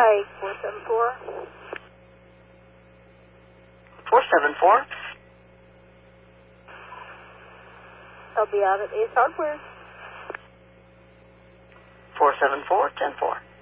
Hi, 474. 474. I'll be out at Ace Hardware. 474-104.